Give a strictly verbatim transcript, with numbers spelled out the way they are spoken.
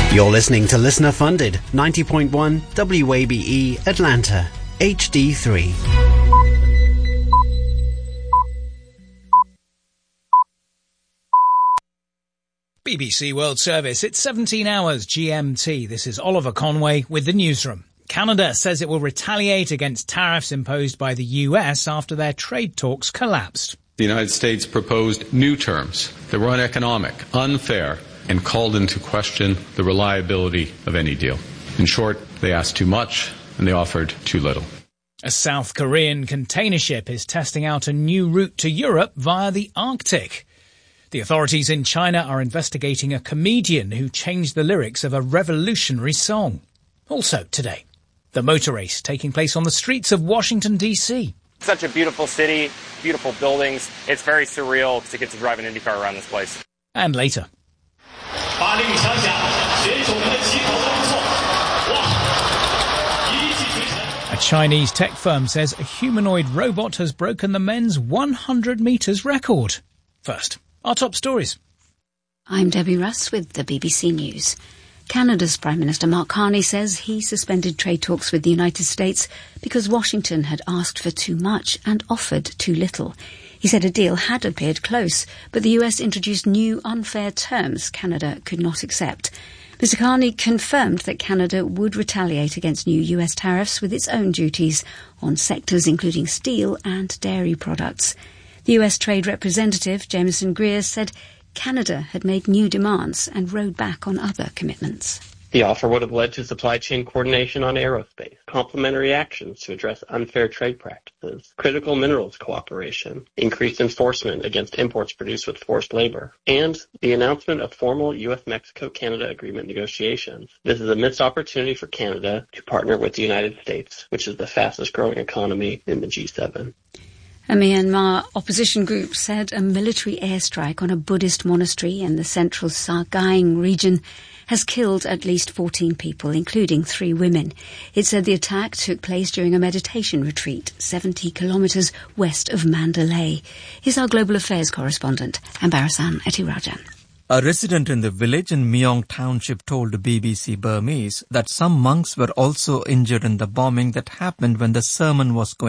You're listening to Listener Funded, ninety point one W A B E Atlanta, H D three. B B C World Service, it's seventeen hours G M T. This is Oliver Conway with the newsroom. Canada says it will retaliate against tariffs imposed by the U S after their trade talks collapsed. The United States proposed new terms that were uneconomic, unfair, and called into question the reliability of any deal. In short, they asked too much and they offered too little. A South Korean container ship is testing out a new route to Europe via the Arctic. The authorities in China are investigating a comedian who changed the lyrics of a revolutionary song. Also today, the motor race taking place on the streets of Washington, D C. Such a beautiful city, beautiful buildings. It's very surreal to get to drive an IndyCar around this place. And later. A Chinese tech firm says a humanoid robot has broken the men's one hundred metres record. First, our top stories. I'm Debbie Russ with the B B C News. Canada's Prime Minister Mark Carney says he suspended trade talks with the United States because Washington had asked for too much and offered too little. He said a deal had appeared close, but the U S introduced new unfair terms Canada could not accept. Mister Carney confirmed that Canada would retaliate against new U S tariffs with its own duties on sectors including steel and dairy products. The U S Trade Representative, Jameson Greer, said Canada had made new demands and rode back on other commitments. The offer would have led to supply chain coordination on aerospace, complementary actions to address unfair trade practices, critical minerals cooperation, increased enforcement against imports produced with forced labor, and the announcement of formal U S Mexico Canada agreement negotiations. This is a missed opportunity for Canada to partner with the United States, which is the fastest growing economy in the G seven. A Myanmar opposition group said a military airstrike on a Buddhist monastery in the central Sagaing region has killed at least fourteen people, including three women. It said the attack took place during a meditation retreat seventy kilometres west of Mandalay. Here's our global affairs correspondent, Ambarasan Etirajan. A resident in the village in Myong Township told B B C Burmese that some monks were also injured in the bombing that happened when the sermon was going